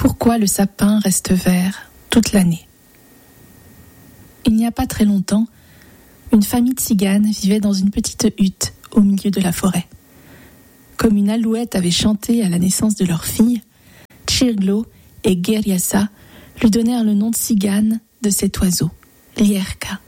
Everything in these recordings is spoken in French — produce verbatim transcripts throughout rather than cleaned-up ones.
Pourquoi le sapin reste vert toute l'année? Il n'y a pas très longtemps, une famille tzigane vivait dans une petite hutte au milieu de la forêt. Comme une alouette avait chanté à la naissance de leur fille, Tchirglo et Geriasa lui donnèrent le nom de tzigane de cet oiseau, Lierka.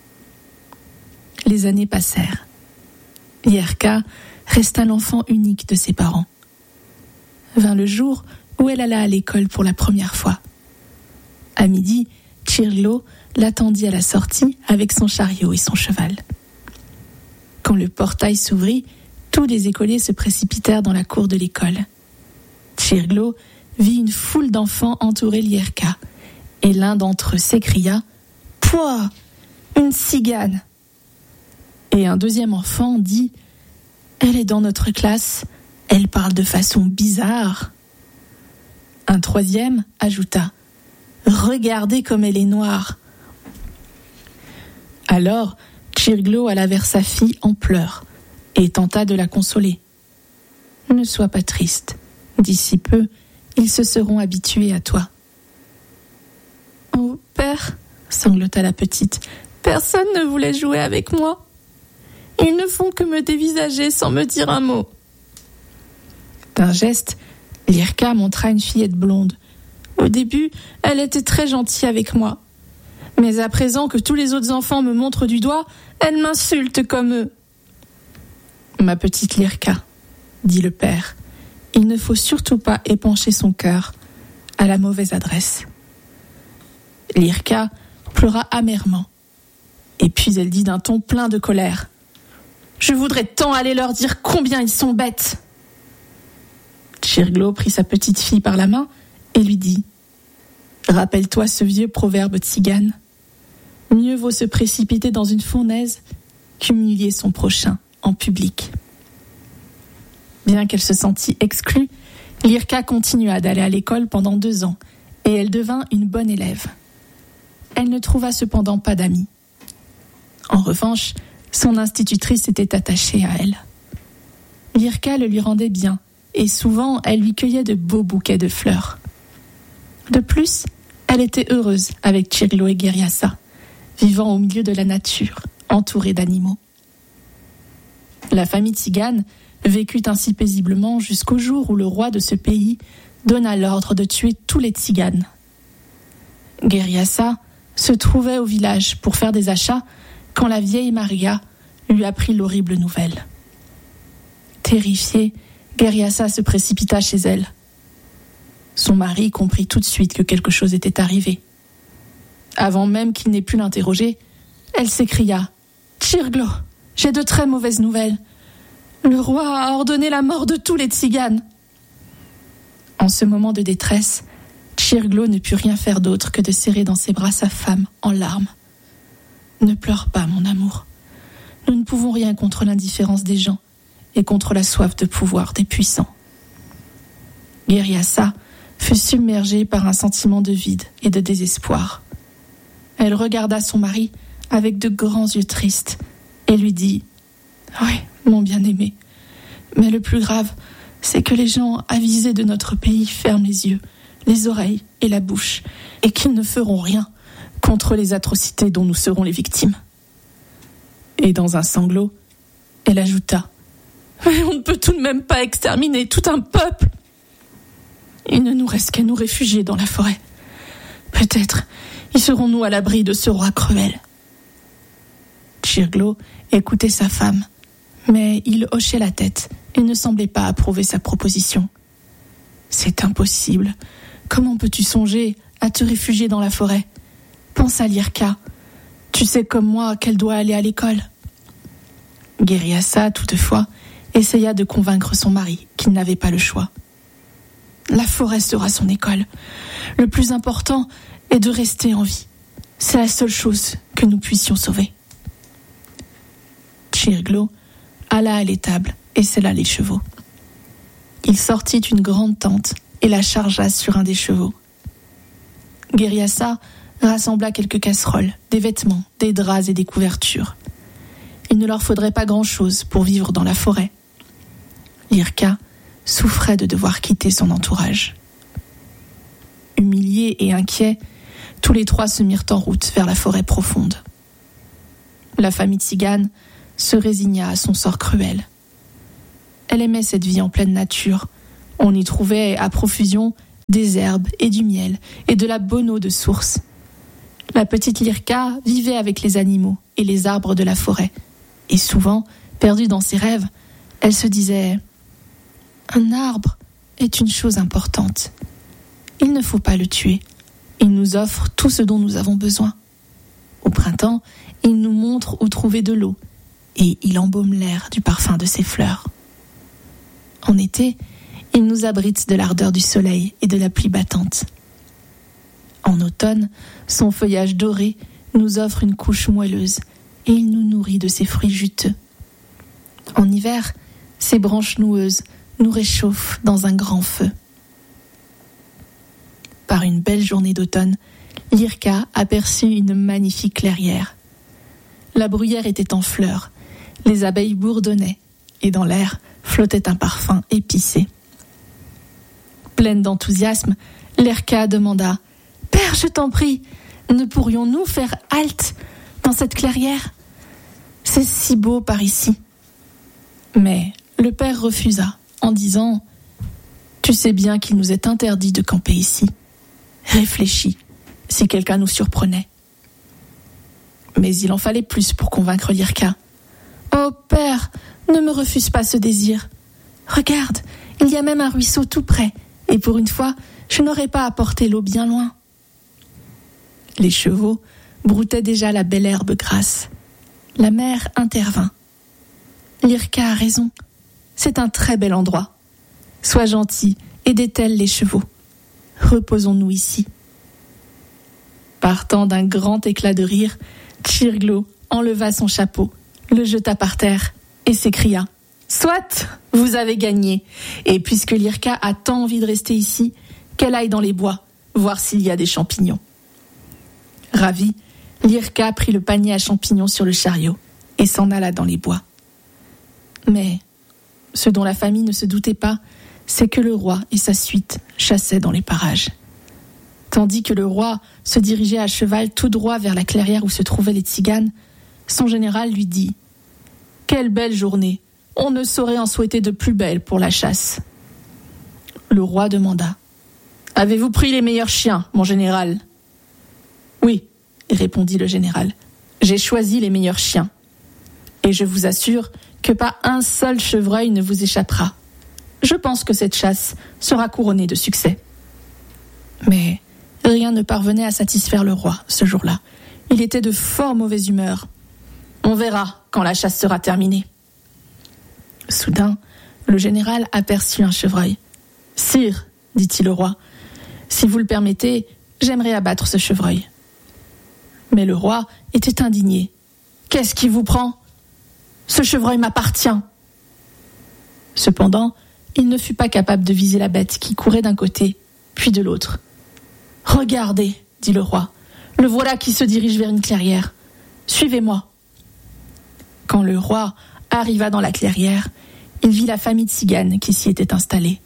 Les années passèrent. Lierka resta l'enfant unique de ses parents. Vint le jour où elle alla à l'école pour la première fois. À midi, Tchirglo l'attendit à la sortie avec son chariot et son cheval. Quand le portail s'ouvrit, tous les écoliers se précipitèrent dans la cour de l'école. Tchirglo vit une foule d'enfants entourer Lierka, et l'un d'entre eux s'écria « Pouah, une tzigane !» Et un deuxième enfant dit « Elle est dans notre classe, elle parle de façon bizarre. » Un troisième ajouta « Regardez comme elle est noire !» Alors, Tchirglo alla vers sa fille en pleurs et tenta de la consoler. « Ne sois pas triste, d'ici peu, ils se seront habitués à toi. »« Oh, père, » sanglota la petite, « personne ne voulait jouer avec moi. Ils ne font que me dévisager sans me dire un mot. » D'un geste, Lierka montra une fillette blonde. Au début, elle était très gentille avec moi. Mais à présent que tous les autres enfants me montrent du doigt, elle m'insulte comme eux. « Ma petite Lierka, » dit le père, « il ne faut surtout pas épancher son cœur à la mauvaise adresse. » Lierka pleura amèrement. Et puis elle dit d'un ton plein de colère. « Je voudrais tant aller leur dire combien ils sont bêtes. » Tchirglo prit sa petite fille par la main et lui dit « Rappelle-toi ce vieux proverbe tzigane. Mieux vaut se précipiter dans une fournaise qu'humilier son prochain en public. » Bien qu'elle se sentît exclue, Lierka continua d'aller à l'école pendant deux ans et elle devint une bonne élève. Elle ne trouva cependant pas d'amis. En revanche, son institutrice était attachée à elle. Lierka le lui rendait bien et souvent elle lui cueillait de beaux bouquets de fleurs. De plus, elle était heureuse avec Tchirglo et Geriasa, vivant au milieu de la nature, entourée d'animaux. La famille tzigane vécut ainsi paisiblement jusqu'au jour où le roi de ce pays donna l'ordre de tuer tous les tziganes. Geriasa se trouvait au village pour faire des achats quand la vieille Maria lui apprit l'horrible nouvelle. Terrifiée, Geriasa se précipita chez elle. Son mari comprit tout de suite que quelque chose était arrivé. Avant même qu'il n'ait pu l'interroger, elle s'écria « Tchirglo, j'ai de très mauvaises nouvelles. Le roi a ordonné la mort de tous les tziganes. » En ce moment de détresse, Tchirglo ne put rien faire d'autre que de serrer dans ses bras sa femme en larmes. « Ne pleure pas, mon amour. Nous ne pouvons rien contre l'indifférence des gens et contre la soif de pouvoir des puissants. » Geriasa fut submergée par un sentiment de vide et de désespoir. Elle regarda son mari avec de grands yeux tristes et lui dit « Oui, mon bien-aimé, mais le plus grave, c'est que les gens avisés de notre pays ferment les yeux, les oreilles et la bouche, et qu'ils ne feront rien contre les atrocités dont nous serons les victimes. » Et dans un sanglot, elle ajouta « Mais on ne peut tout de même pas exterminer tout un peuple. Il ne nous reste qu'à nous réfugier dans la forêt. Peut-être y serons-nous à l'abri de ce roi cruel. » Tchirglo écoutait sa femme, mais il hochait la tête et ne semblait pas approuver sa proposition. « C'est impossible. Comment peux-tu songer à te réfugier dans la forêt? Pense à Lierka. Tu sais comme moi qu'elle doit aller à l'école. » Geriasa, toutefois, essaya de convaincre son mari qu'il n'avait pas le choix. « La forêt sera son école. Le plus important est de rester en vie. C'est la seule chose que nous puissions sauver. » Tchirglo alla à l'étable et sella les chevaux. Il sortit une grande tente et la chargea sur un des chevaux. Geriasa rassembla quelques casseroles, des vêtements, des draps et des couvertures. Il ne leur faudrait pas grand-chose pour vivre dans la forêt. Lierka souffrait de devoir quitter son entourage. Humiliés et inquiets, tous les trois se mirent en route vers la forêt profonde. La famille Tzigane se résigna à son sort cruel. Elle aimait cette vie en pleine nature. On y trouvait à profusion des herbes et du miel et de la bonne eau de source. La petite Lirka vivait avec les animaux et les arbres de la forêt. Et souvent, perdue dans ses rêves, elle se disait « Un arbre est une chose importante. Il ne faut pas le tuer. Il nous offre tout ce dont nous avons besoin. Au printemps, il nous montre où trouver de l'eau et il embaume l'air du parfum de ses fleurs. En été, il nous abrite de l'ardeur du soleil et de la pluie battante. En automne, son feuillage doré nous offre une couche moelleuse et il nous nourrit de ses fruits juteux. En hiver, ses branches noueuses nous réchauffent dans un grand feu. Par une belle journée d'automne, Lirka aperçut une magnifique clairière. La bruyère était en fleurs, les abeilles bourdonnaient et dans l'air flottait un parfum épicé. Pleine d'enthousiasme, Lirka demanda « Père, je t'en prie, ne pourrions-nous faire halte dans cette clairière ? C'est si beau par ici. » Mais le père refusa en disant « Tu sais bien qu'il nous est interdit de camper ici. Réfléchis, si quelqu'un nous surprenait. » Mais il en fallait plus pour convaincre Lirka. « Oh père, ne me refuse pas ce désir. Regarde, il y a même un ruisseau tout près, et pour une fois, je n'aurai pas à porter l'eau bien loin. » Les chevaux broutaient déjà la belle herbe grasse. La mère intervint. « Lirka a raison, c'est un très bel endroit. Sois gentil et dételle les chevaux. Reposons-nous ici. » Partant d'un grand éclat de rire, Tchirglo enleva son chapeau, le jeta par terre et s'écria « Soit, vous avez gagné, et puisque Lirka a tant envie de rester ici, qu'elle aille dans les bois, voir s'il y a des champignons. » Ravie, Lirka prit le panier à champignons sur le chariot et s'en alla dans les bois. Mais ce dont la famille ne se doutait pas, c'est que le roi et sa suite chassaient dans les parages. Tandis que le roi se dirigeait à cheval tout droit vers la clairière où se trouvaient les Tziganes, son général lui dit « Quelle belle journée! On ne saurait en souhaiter de plus belle pour la chasse. » Le roi demanda « Avez-vous pris les meilleurs chiens, mon général ?» « Oui, » répondit le général, « j'ai choisi les meilleurs chiens. Et je vous assure que pas un seul chevreuil ne vous échappera. Je pense que cette chasse sera couronnée de succès. » Mais rien ne parvenait à satisfaire le roi ce jour-là. Il était de fort mauvaise humeur. « On verra quand la chasse sera terminée. » Soudain, le général aperçut un chevreuil. « Sire, dit-il au roi, si vous le permettez, j'aimerais abattre ce chevreuil. » Mais le roi était indigné. « Qu'est-ce qui vous prend ? Ce chevreuil m'appartient. » Cependant, il ne fut pas capable de viser la bête qui courait d'un côté, puis de l'autre. « Regardez, dit le roi, le voilà qui se dirige vers une clairière. Suivez-moi. » Quand le roi arriva dans la clairière, il vit la famille Tzigane qui s'y était installée.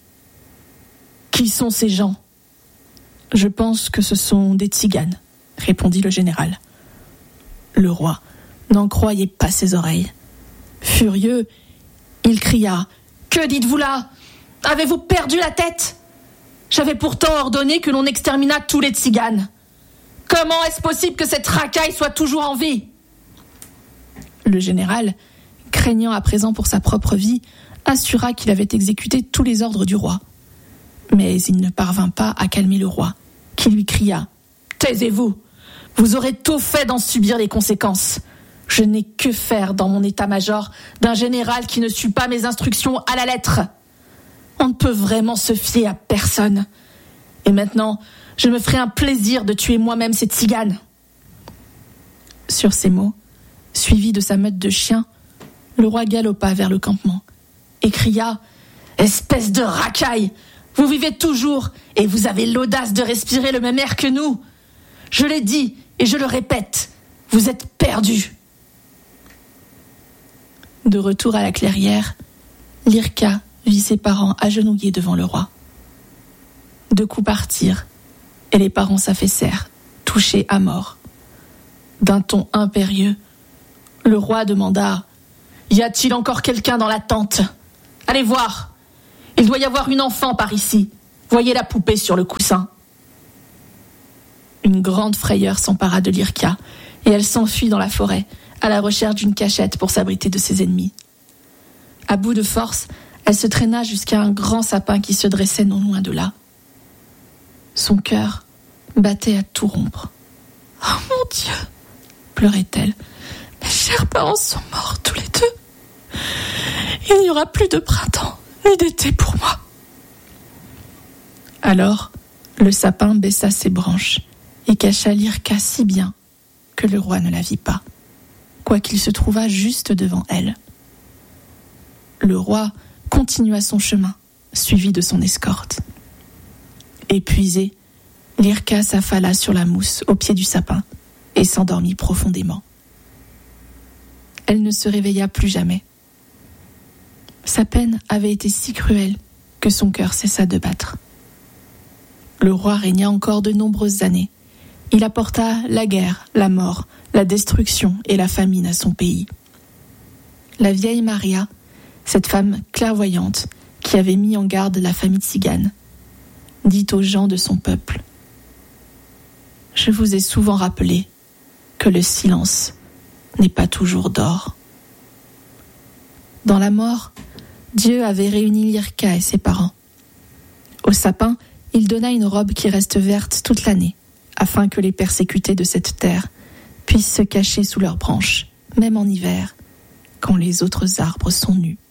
« Qui sont ces gens ? » « Je pense que ce sont des Tziganes, » répondit le général. Le roi n'en croyait pas ses oreilles. Furieux, il cria « Que dites-vous là ? Avez-vous perdu la tête ? J'avais pourtant ordonné que l'on exterminât tous les Tziganes. Comment est-ce possible que cette racaille soit toujours en vie ?» Le général, craignant à présent pour sa propre vie, assura qu'il avait exécuté tous les ordres du roi. Mais il ne parvint pas à calmer le roi, qui lui cria « Taisez-vous ! Vous aurez tôt fait d'en subir les conséquences. Je n'ai que faire dans mon état-major d'un général qui ne suit pas mes instructions à la lettre. On ne peut vraiment se fier à personne. Et maintenant, je me ferai un plaisir de tuer moi-même ces Tziganes. » Sur ces mots, suivi de sa meute de chiens, le roi galopa vers le campement et cria « Espèce de racaille ! Vous vivez toujours et vous avez l'audace de respirer le même air que nous. Je l'ai dit et je le répète, vous êtes perdus. » De retour à la clairière, Lirka vit ses parents agenouillés devant le roi. Deux coups partirent, et les parents s'affaissèrent, touchés à mort. D'un ton impérieux, le roi demanda « Y a-t-il encore quelqu'un dans la tente ? Allez voir ! Il doit y avoir une enfant par ici. Voyez la poupée sur le coussin. » Une grande frayeur s'empara de Lirka et elle s'enfuit dans la forêt à la recherche d'une cachette pour s'abriter de ses ennemis. À bout de force, elle se traîna jusqu'à un grand sapin qui se dressait non loin de là. Son cœur battait à tout rompre. « Oh mon Dieu !» pleurait-elle. « Mes chers parents sont morts tous les deux. Il n'y aura plus de printemps ni d'été pour moi. » Alors, le sapin baissa ses branches et cacha Lirka si bien que le roi ne la vit pas, quoiqu'il se trouvât juste devant elle. Le roi continua son chemin, suivi de son escorte. Épuisée, Lirka s'affala sur la mousse au pied du sapin et s'endormit profondément. Elle ne se réveilla plus jamais. Sa peine avait été si cruelle que son cœur cessa de battre. Le roi régna encore de nombreuses années. Il apporta la guerre, la mort, la destruction et la famine à son pays. La vieille Maria, cette femme clairvoyante qui avait mis en garde la famille tzigane, dit aux gens de son peuple : « Je vous ai souvent rappelé que le silence n'est pas toujours d'or. » Dans la mort, Dieu avait réuni Lirka et ses parents. Au sapin, il donna une robe qui reste verte toute l'année, afin que les persécutés de cette terre puissent se cacher sous leurs branches, même en hiver, quand les autres arbres sont nus.